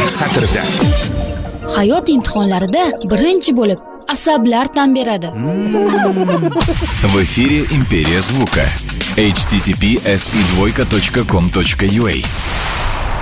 satrda. Hayot imtihonlarida birinchi bo'lib asablar tan beradi. В эфире «Империя звука». https://com.ua